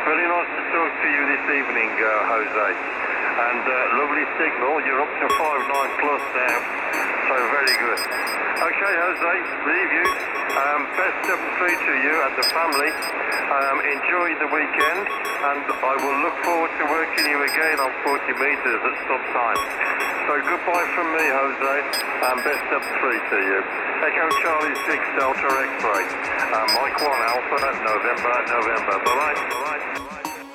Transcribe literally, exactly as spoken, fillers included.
Very nice to talk to you this evening, uh, Jose. And uh, lovely signal. You're up to five nine plus now, so very good. Okay, Jose, leave you. Um, best of three to you and the family. Um, enjoy the weekend, and I will look forward to working you again on forty metres at some time. So goodbye from me, Jose, and best of three to you. Echo Charlie six Delta X-ray. Uh, Mike one Alpha, November, November. Bye-bye. Bye-bye.